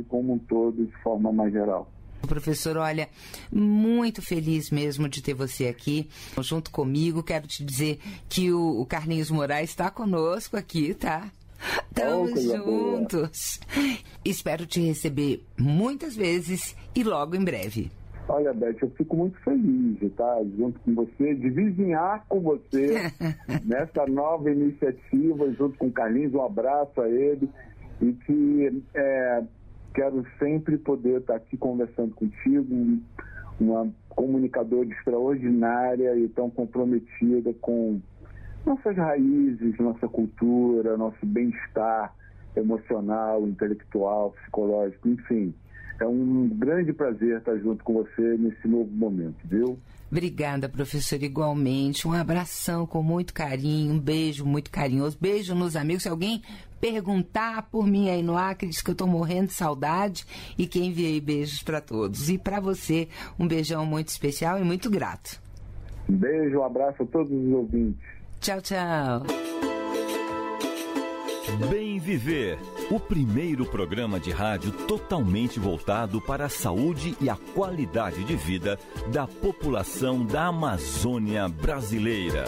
como um todo, de forma mais geral. Professor, olha, muito feliz mesmo de ter você aqui junto comigo. Quero te dizer que o Carlinhos Moraes está conosco aqui, tá? Estamos juntos. Espero te receber muitas vezes e logo em breve. Olha, Beth, eu fico muito feliz de estar junto com você, de vizinhar com você nessa nova iniciativa, junto com o Carlinhos. Um abraço a ele e que quero sempre poder estar aqui conversando contigo, uma comunicadora extraordinária e tão comprometida com nossas raízes, nossa cultura, nosso bem-estar emocional, intelectual, psicológico, enfim. É um grande prazer estar junto com você nesse novo momento, viu? Obrigada, professor, igualmente. Um abração com muito carinho, um beijo muito carinhoso, beijo nos amigos. Se alguém perguntar por mim aí no Acre, diz que eu tô morrendo de saudade e que enviei beijos para todos. E para você, um beijão muito especial e muito grato. Um beijo, um abraço a todos os ouvintes. Tchau, tchau. Bem Viver, o primeiro programa de rádio totalmente voltado para a saúde e a qualidade de vida da população da Amazônia brasileira.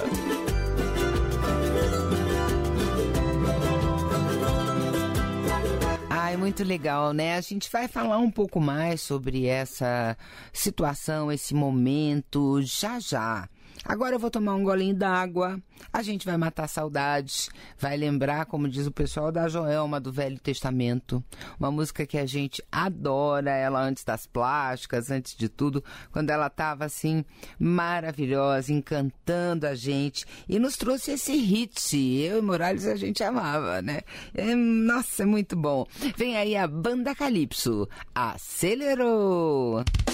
Ai, muito legal, né? A gente vai falar um pouco mais sobre essa situação, esse momento, já já. Agora eu vou tomar um golinho d'água, a gente vai matar saudades, vai lembrar, como diz o pessoal, da Joelma do Velho Testamento, uma música que a gente adora, ela antes das plásticas, antes de tudo, quando ela estava assim, maravilhosa, encantando a gente, e nos trouxe esse hit, eu e Morales a gente amava, né? Nossa, é muito bom. Vem aí a Banda Calypso, Acelerou!